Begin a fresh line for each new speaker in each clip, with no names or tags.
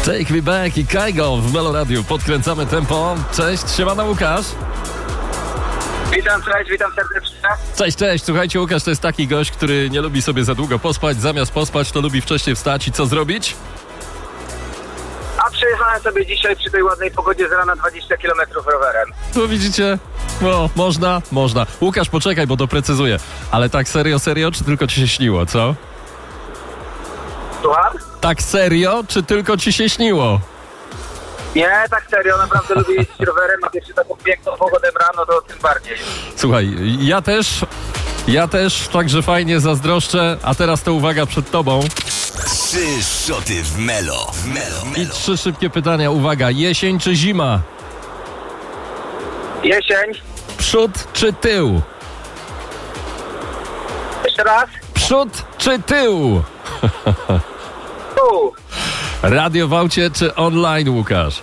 Take Me Back i Kaigo w Melo Radiu. Podkręcamy tempo. Cześć, siemano Łukasz.
Witam, cześć, witam serdecznie.
Cześć. Słuchajcie, Łukasz to jest taki gość, który nie lubi sobie za długo pospać. Zamiast pospać, to lubi wcześniej wstać i co zrobić?
A przejechałem sobie dzisiaj przy tej ładnej pogodzie z rana 20 km rowerem.
Tu widzicie? No, można. Łukasz, poczekaj, bo doprecyzuję. Ale tak serio, czy tylko ci się śniło, co?
Słucham?
Tak serio, czy tylko ci się śniło?
Nie, tak serio, naprawdę lubię jeździć rowerem, a jeszcze taką piękną pogodę rano, to tym bardziej.
Słuchaj, ja też, także fajnie zazdroszczę, a teraz to uwaga przed tobą.
3 szoty w Melo.
I 3 szybkie pytania, uwaga, jesień czy zima?
Jesień.
Przód czy tył?
Jeszcze raz.
Przód czy tył?
Tu.
Radio w aucie czy online, Łukasz?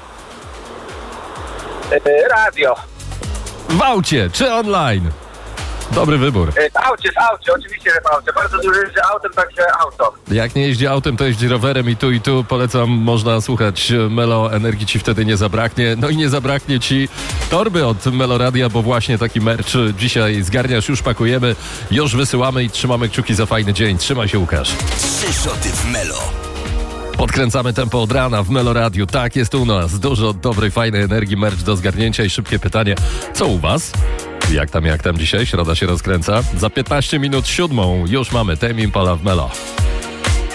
Radio.
W aucie czy online? Dobry wybór.
W aucie, oczywiście, że w aucie. Bardzo dużo jeżdżę autem, także auto.
Jak nie jeździ autem, to jeździ rowerem i tu polecam, można słuchać Melo, energii ci wtedy nie zabraknie. No i nie zabraknie ci torby od Melo Radia, bo właśnie taki merch dzisiaj zgarniasz, już pakujemy, już wysyłamy i trzymamy kciuki za fajny dzień. Trzymaj się, Łukasz.
3 szoty w Melo.
Podkręcamy tempo od rana w Melo Radiu. Tak, jest u nas dużo dobrej, fajnej energii, merch do zgarnięcia i szybkie pytanie, co u was? Jak tam dzisiaj? Środa się rozkręca. Za 15 minut 7 już mamy Tame Impala w Melo.